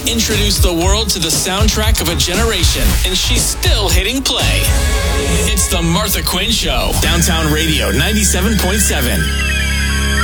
introduced the world to the soundtrack of a generation, and she's still hitting play. It's the Martha Quinn Show, Downtown Radio 97.7.